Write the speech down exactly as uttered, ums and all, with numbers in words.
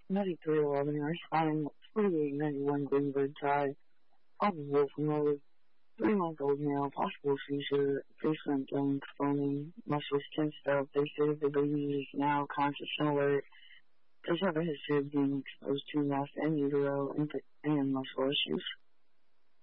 ninety-three eleven, responding forty-eight ninety-one Greenberg Drive, Auburn Wolf Road, three-month-old male, possible seizure, face bone, foaming, muscles tensed up. They say the baby is now conscious and alert. Does have a history of being exposed to mass and utero and, and muscle issues.